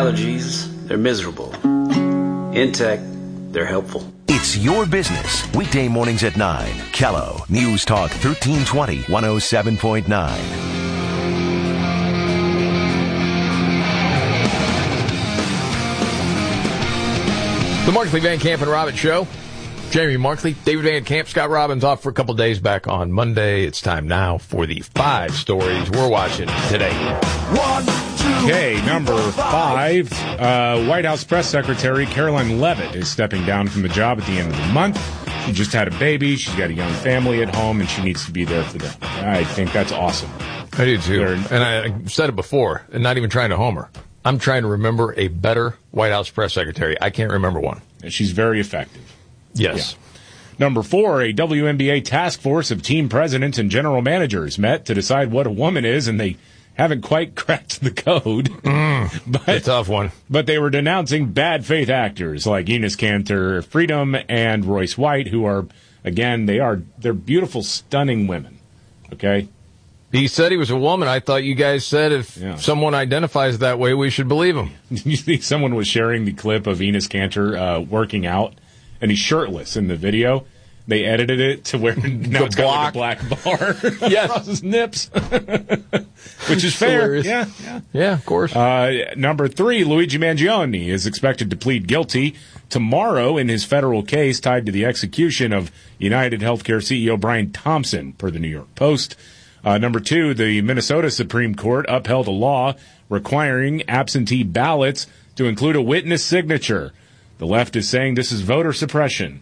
allergies, they're miserable. In tech, they're helpful. It's your business. Weekday mornings at 9. Kello News Talk 1320 107.9. The Markley, Van Camp, and Robbins Show. Jamie Markley, David Van Camp, Scott Robbins off for a couple days back on Monday. It's time now for the 5 stories we're watching today. Okay, number 5. White House Press Secretary Caroline Leavitt is stepping down from the job at the end of the month. She just had a baby. She's got a young family at home, and she needs to be there for them. I think that's awesome. I do, too. And I said it before, and not even trying to homer. I'm trying to remember a better White House press secretary. I can't remember one. And she's very effective. Yes. Yeah. Number 4, a WNBA task force of team presidents and general managers met to decide what a woman is, and they haven't quite cracked the code. But a tough one. But they were denouncing bad faith actors like Enes Kanter, Freedom, and Royce White, who are, again, they're beautiful, stunning women. Okay? He said he was a woman. I thought you guys said if someone identifies that way, we should believe him. You think someone was sharing the clip of Enes Kanter working out, and he's shirtless in the video. They edited it to where now it's got like a black bar across his nips, which is fair. Yeah, of course. Number 3, Luigi Mangione is expected to plead guilty tomorrow in his federal case tied to the execution of United Healthcare CEO Brian Thompson, per the New York Post. Number 2, the Minnesota Supreme Court upheld a law requiring absentee ballots to include a witness signature. The left is saying this is voter suppression.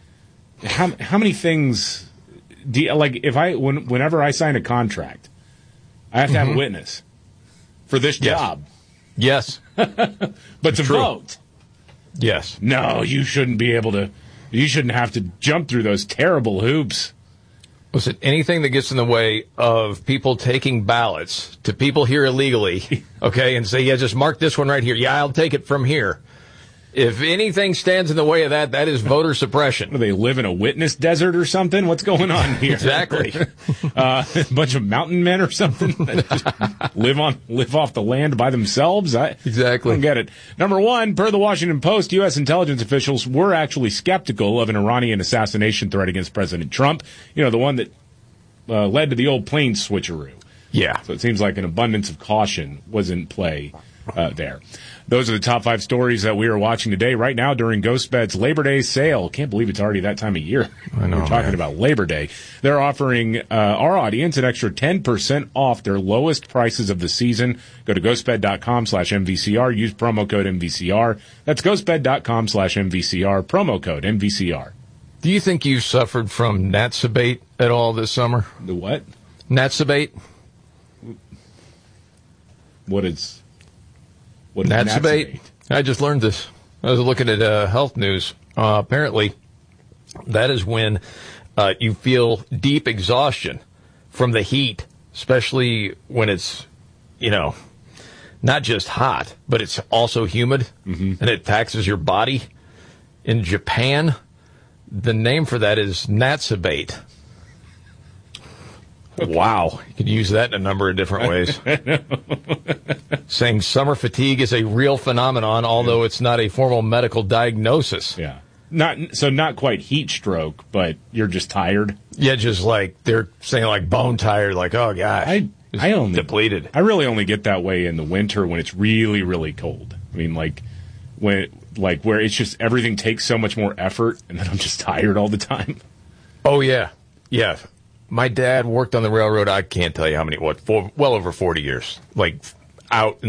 How many things do you, like, whenever I sign a contract, I have to have a witness for this job? Yes. But to vote? Yes. No, you shouldn't have to jump through those terrible hoops. Listen, anything that gets in the way of people taking ballots to people here illegally, okay, and say, yeah, just mark this one right here. Yeah, I'll take it from here. If anything stands in the way of that, that is voter suppression. Do they live in a witness desert or something? What's going on here? Exactly. A bunch of mountain men or something that just live off the land by themselves? Exactly. I don't get it. Number 1, per the Washington Post, U.S. intelligence officials were actually skeptical of an Iranian assassination threat against President Trump. You know, the one that led to the old plane switcheroo. Yeah. So it seems like an abundance of caution was in play there. Those are the top 5 stories that we are watching today. Right now, during GhostBed's Labor Day sale, can't believe it's already that time of year. I know, we're talking about Labor Day. They're offering our audience an extra 10% off their lowest prices of the season. Go to ghostbed.com/MVCR. Use promo code MVCR. That's ghostbed.com/MVCR. Promo code MVCR. Do you think you've suffered from Natsabate at all this summer? The what? Natsabate. What is Natsabate? I just learned this. I was looking at health news. Apparently, that is when you feel deep exhaustion from the heat, especially when it's, not just hot, but it's also humid, and it taxes your body. In Japan, the name for that is Natsabate. Wow. You could use that in a number of different ways. Saying summer fatigue is a real phenomenon, although it's not a formal medical diagnosis. Yeah. Not quite heat stroke, but you're just tired. Yeah, just like they're saying like bone tired, like, oh gosh. I only depleted. I really only get that way in the winter when it's really, really cold. I mean, where it's just everything takes so much more effort, and then I'm just tired all the time. Oh yeah. Yeah. My dad worked on the railroad, I can't tell you how many, well over 40 years, like out in